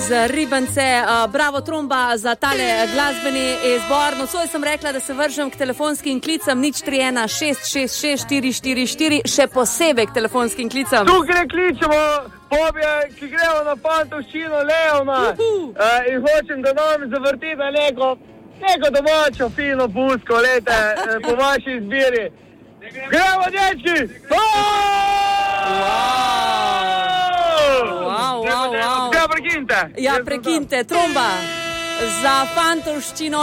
iz Ribance. Bravo tromba za tale glasbeni izbor. Nocoj sem rekla, da se vržem k telefonskim klicam 031 666 444, še posebej k telefonskim klicam. Tukaj kličemo pobje, ki gremo na Fantovščino Leona in hočem, da nam zavrti na neko domačo fino busko, lete, po vaši izbiri. Gremo, dečki! Wow. Ja, prekinite. Ja, prekinite. Tromba za Fantovščino